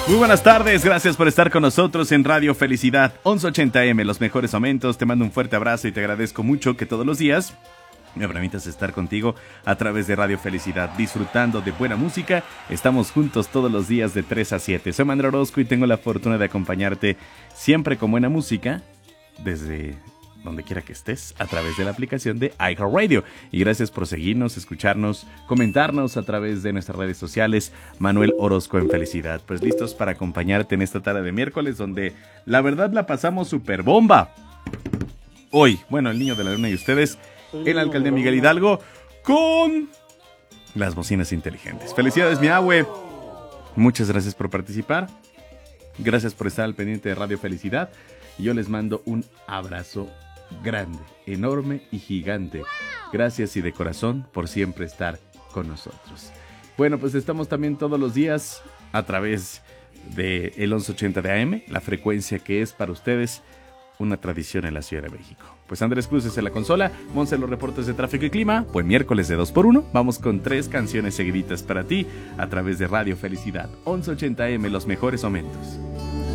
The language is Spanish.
Muy buenas tardes, gracias por estar con nosotros en Radio Felicidad 1180M, los mejores momentos. Te mando un fuerte abrazo y te agradezco mucho que todos los días me permitas estar contigo a través de Radio Felicidad, disfrutando de buena música. Estamos juntos todos los días de 3 a 7. Soy Manuel Orozco y tengo la fortuna de acompañarte siempre con buena música desde donde quiera que estés, a través de la aplicación de iHeartRadio. Y gracias por seguirnos, escucharnos, comentarnos a través de nuestras redes sociales. Manuel Orozco en Felicidad. Pues listos para acompañarte en esta tarde de miércoles, donde la verdad la pasamos súper bomba. Hoy, bueno, el niño de la luna y ustedes, el alcalde Miguel Hidalgo, con las bocinas inteligentes. Felicidades, mi abue. Muchas gracias por participar. Gracias por estar al pendiente de Radio Felicidad. Y yo les mando un abrazo grande, enorme y gigante. Gracias y de corazón por siempre estar con nosotros. Bueno, pues estamos también todos los días a través de el 1180 de AM, la frecuencia que es para ustedes una tradición en la Ciudad de México. Pues Andrés Cruz es en la consola, Monse en los reportes de tráfico y clima. Buen miércoles de 2x1. Vamos con 3 canciones seguiditas para ti a través de Radio Felicidad 1180 AM, los mejores momentos.